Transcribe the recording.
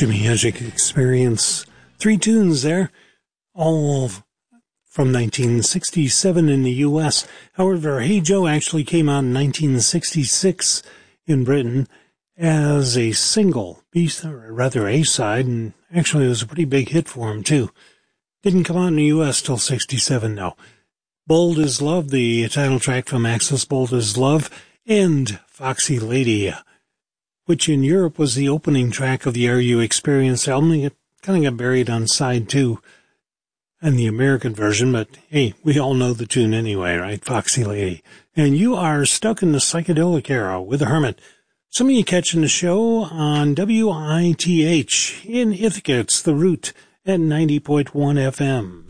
Jimi Hendrix Experience. 3 tunes there, all from 1967 in the U.S. However, Hey Joe actually came out in 1966 in Britain as a single, or rather A-side, and actually it was a pretty big hit for him too. Didn't come out in the U.S. till 67, though. Bold as Love, the title track from Axis, Bold as Love, and Foxy Lady, which in Europe was the opening track of the RU Experience album. It kind of got buried on side 2 and the American version, but hey, we all know the tune anyway, right? Foxy Lady. And you are stuck in the psychedelic era with the Hermit. Some of you catching the show on WITH in Ithaca. It's The Root at 90.1 FM.